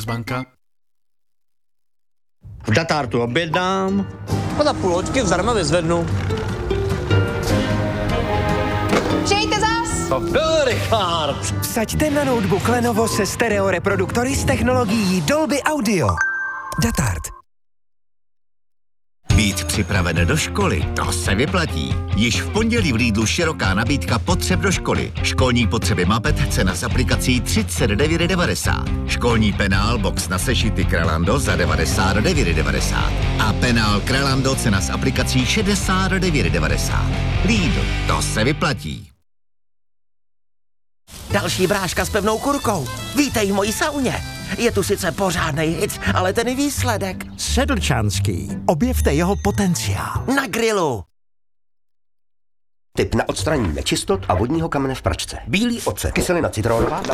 banka. V Datartu objednám. A za půl hoďky zdarma vyzvednu. Přijďte zas! To byl Richard. Vsaďte na notebook Lenovo se stereo reproduktory s technologií Dolby Audio. Datard. Být připraven do školy, to se vyplatí. Již v pondělí v Lidlu široká nabídka potřeb do školy. Školní potřeby Mapet, cena s aplikací 39,90. Školní penál box na sešity Kralando za 99,90. A penál Kralando, cena s aplikací 69,90. Lidl, to se vyplatí. Další bráška s pevnou kurkou. Vítej v mojí sauně. Je tu sice pořádnej hic, ale ten výsledek. Sedlčanský. Objevte jeho potenciál. Na grilu. Tip na odstranění nečistot a vodního kamene v pračce. Bílý ocet, kyselina citronová.